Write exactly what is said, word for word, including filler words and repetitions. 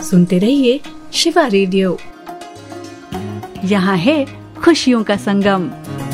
सुनते रहिए शिवा रेडियो। यहाँ है खुशियों का संगम।